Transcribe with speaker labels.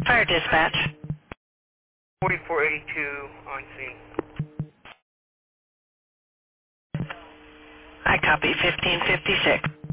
Speaker 1: Fire dispatch.
Speaker 2: 4482 on scene.
Speaker 1: I copy 1556.